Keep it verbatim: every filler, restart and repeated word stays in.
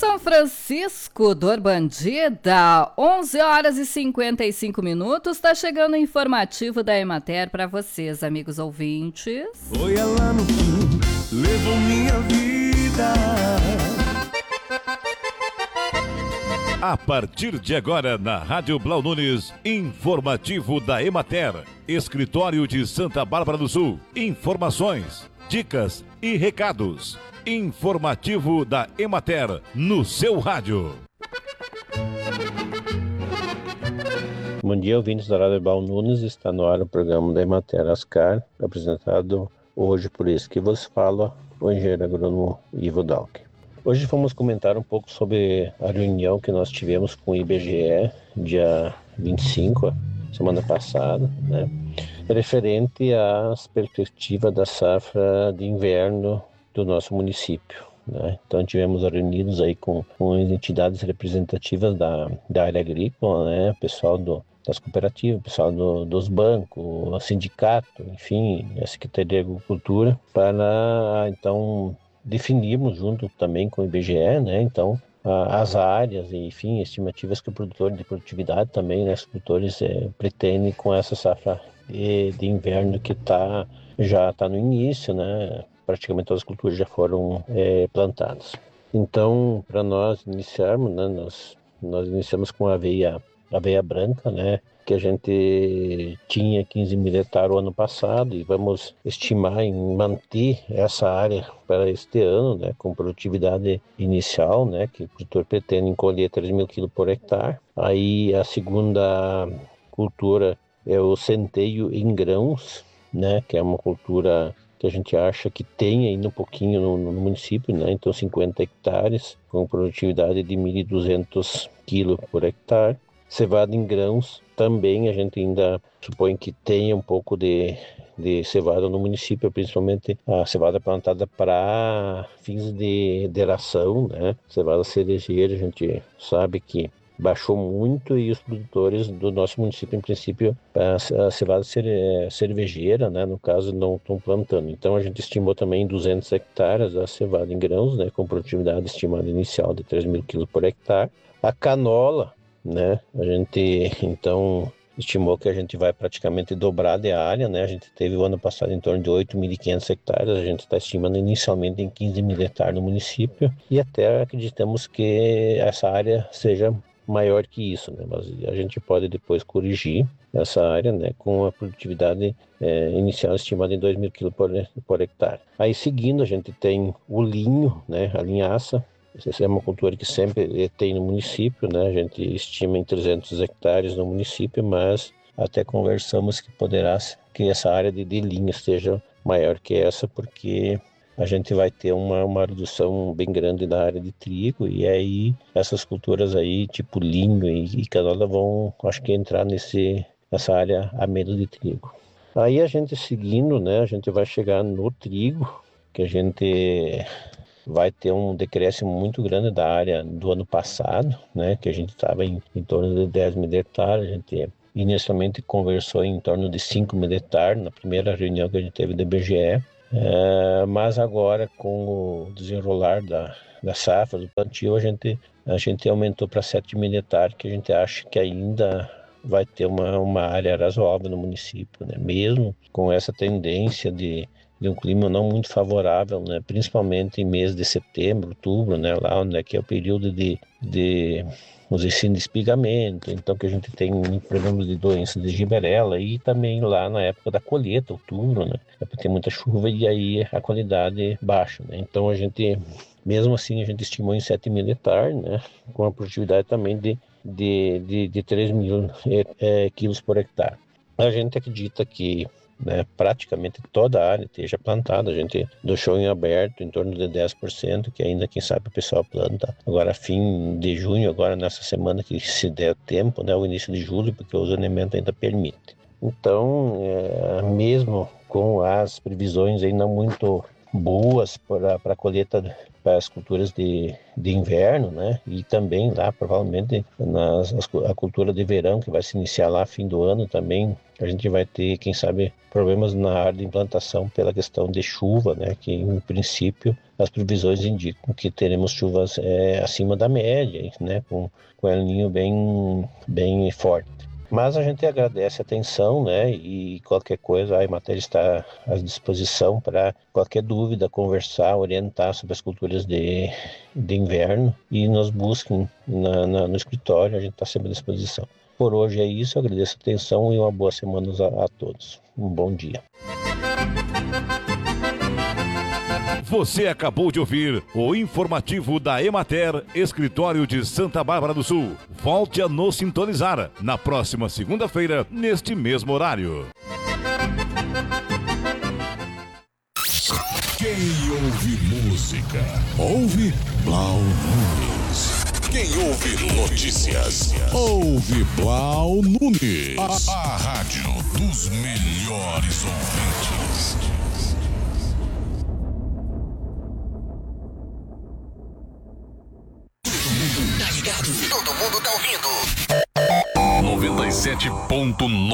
São Francisco do Urbandida, onze horas e cinquenta e cinco minutos, está chegando o informativo da Emater para vocês, amigos ouvintes. Foi ela no fim, levou minha vida. A partir de agora, na Rádio Blau Nunes, informativo da Emater, Escritório de Santa Bárbara do Sul. Informações, dicas e recados. Informativo da Emater, no seu rádio. Bom dia, ouvintes da Rádio Blau Nunes. Está no ar o programa da Emater Ascar, apresentado hoje por esse que vos fala, o engenheiro agrônomo Ivo Dalk. Hoje vamos comentar um pouco sobre a reunião que nós tivemos com o I B G E, dia vinte e cinco, semana passada, né, referente às perspectivas da safra de inverno do nosso município, né? Então tivemos reunidos aí com, com as entidades representativas da, da área agrícola, né? Pessoal do, das cooperativas, pessoal do, dos bancos, o sindicato, enfim, a Secretaria de Agricultura, para então definirmos junto também com o I B G E, né? Então a, as áreas, enfim, estimativas que o produtor de produtividade também, né? Os produtores é, pretendem com essa safra de, de inverno que tá, já está no início, né? Praticamente todas as culturas já foram é, plantadas. Então, para nós iniciarmos, né, nós, nós iniciamos com a aveia, aveia branca, né, que a gente tinha quinze mil hectares o ano passado e vamos estimar em manter essa área para este ano, né, com produtividade inicial, né, que o produtor pretende colher três mil quilos por hectare. Aí a segunda cultura é o centeio em grãos, né, que é uma cultura que a gente acha que tem ainda um pouquinho no, no município, né? Então cinquenta hectares, com produtividade de mil e duzentos quilos por hectare. Cevada em grãos, também a gente ainda supõe que tenha um pouco de, de cevada no município, principalmente a cevada plantada para fins de deração, né? Cevada cerejeira, a gente sabe que baixou muito e os produtores do nosso município, em princípio, a cevada cervejeira, né, no caso, não estão plantando. Então, a gente estimou também duzentos hectares a cevada em grãos, né, com produtividade estimada inicial de três mil quilos por hectare. A canola, né, a gente, então, estimou que a gente vai praticamente dobrar de área, né, a gente teve o ano passado em torno de oito mil e quinhentos hectares, a gente está estimando inicialmente em quinze mil hectares no município e até acreditamos que essa área seja maior que isso, né? Mas a gente pode depois corrigir essa área, né, com a produtividade é, inicial estimada em dois mil quilos por, por hectare. Aí seguindo a gente tem o linho, né, a linhaça. Essa é uma cultura que sempre tem no município, né? A gente estima em trezentos hectares no município, mas até conversamos que poderá que essa área de, de linho esteja maior que essa, porque a gente vai ter uma, uma redução bem grande da área de trigo e aí essas culturas aí, tipo linho e, e canola, vão, acho que, entrar nesse, nessa área a menos de trigo. Aí a gente seguindo, né, a gente vai chegar no trigo, que a gente vai ter um decréscimo muito grande da área do ano passado, né, que a gente estava em, em torno de dez mil hectares, a gente inicialmente conversou em torno de cinco mil hectares na primeira reunião que a gente teve do I B G E. É, mas agora com o desenrolar da, da safra, do plantio, a gente, a gente aumentou para sete mil hectares, que a gente acha que ainda vai ter uma, uma área razoável no município, né? Mesmo com essa tendência de, de um clima não muito favorável, né? Principalmente em mês de setembro, outubro, né? Lá onde é que é o período de, de os ensino de espigamento, então que a gente tem problemas de doenças de giberela e também lá na época da colheita, outubro, né? É porque tem muita chuva e aí a qualidade baixa, né? Então a gente, mesmo assim, a gente estimou em sete mil hectares, né? Com a produtividade também de, de, de, de três mil é, quilos por hectare. A gente acredita que, né, praticamente toda a área esteja plantada, a gente deixou em aberto em torno de dez por cento, que ainda, quem sabe, o pessoal planta agora fim de junho, agora nessa semana que se der tempo, né, o início de julho, porque o zoneamento ainda permite. Então, é, mesmo com as previsões aí não muito boas para a colheita para as culturas de, de inverno, né? E também lá, provavelmente, nas, as, a cultura de verão, que vai se iniciar lá fim do ano também, a gente vai ter, quem sabe, problemas na área de implantação pela questão de chuva, né? Que, em princípio, as previsões indicam que teremos chuvas é, acima da média, né? Com, com El Niño bem, bem forte. Mas a gente agradece a atenção, né? E qualquer coisa, a Emater está à disposição para qualquer dúvida, conversar, orientar sobre as culturas de, de inverno, e nos busquem na, na, no escritório, a gente está sempre à disposição. Por hoje é isso, eu agradeço a atenção e uma boa semana a, a todos. Um bom dia. Você acabou de ouvir o informativo da Emater, Escritório de Santa Bárbara do Sul. Volte a nos sintonizar na próxima segunda-feira, neste mesmo horário. Quem ouve música, ouve Blau Nunes. Quem ouve notícias, ouve Blau Nunes. A, a rádio dos melhores ouvintes. Todo mundo tá ouvindo. noventa e sete ponto nove